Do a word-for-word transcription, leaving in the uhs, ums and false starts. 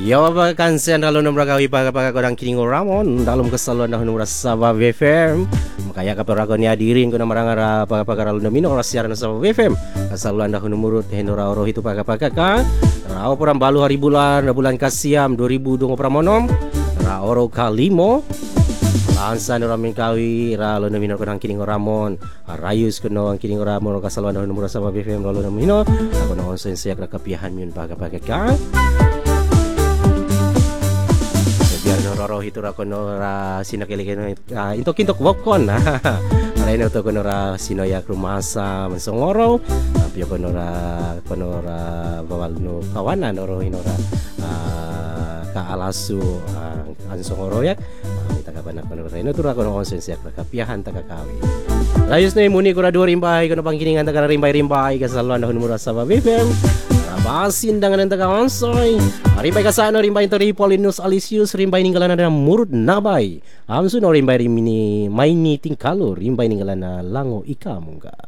Yo vakansian dalam nombor kawi paga-paga kodang kining Ramon dalam kesaluan dah nombor Sabah V F M. Makaya kapal rago ni hadirin kuna marangara paga-paga dalam nomino siaran Sabah V F M. Kesaluan dah nomor hendora oro itu paga-paga ka. Rao peram balu hari bulan bulan kasiam dua ribu dua puluh monom. Ra oro kalimo. Lansan orang mengkawi ra lo nomino kodang kining Ramon. Rayus kuno ang kining Ramon kesaluan dah nomor Sabah V F M dalam nomino. Ako na onsen siya kapihan yun paga-paga ka. Biar noro itu ra kono ra sinakilikin uh, into kintok wokon na lain itu kono ra sinoyak rumasa mensongoro tapi kono ra kono ra bawal no kawanan oro inora uh, ka alasu uh, ansongoro ya kita kapan kono ra ino tu ra kono onsen siak kapiahan takakawi layus na imuni ko ra dua rimbay kono pangkiningan taga rimbay-rimbay kasaluan dahon mura sa B F M basin dengan enta kawansoi rimbai kasano rimbai tori Polinus Alisius rimbai ninggalan ada murut nabai amsu no rimbai rimini maini tingkalo rimbai ninggalan lango ika mungga